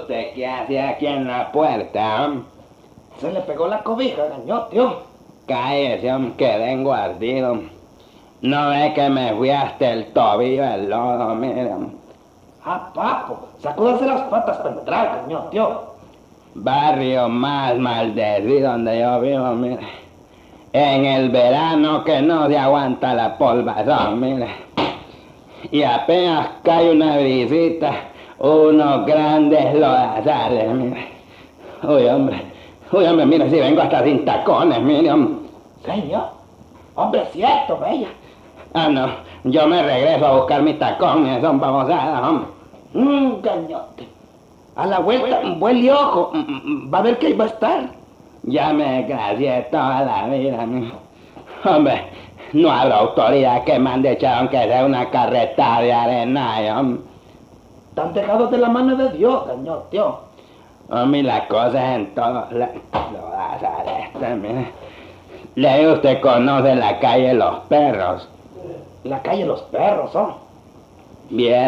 usted qué hace aquí en la puerta? Se le pegó la cobija, gañotio. Cállese, que vengo ardido. No ve que me fui hasta el tobillo el lodo, mire. Ah, papo, sacúdase las patas para entrar, gañotio. Barrio más maldecido donde yo vivo, mire. En el verano que no se aguanta la polvazón, mire. Y apenas cae una brisita, unos grandes lodazales, mire. Uy, hombre, mire, si vengo hasta sin tacones, mire. Señor, hombre, es cierto, bella. Ah, no, yo me regreso a buscar mis tacones, son babosadas, hombre. Gañote. A la vuelta, vuelve ojo, va a ver que ahí va a estar. Ya me desgracié toda la vida, mire. Hombre, no habrá autoridad que mande echar aunque sea una carretada de arena, hombre. Están dejados de la mano de Dios, gañotio. Hombre, la cosa es en todo. Lo vas a hacer, mire. Le usted conoce la calle Los Perros. La calle Los Perros, ¿oh? Bien.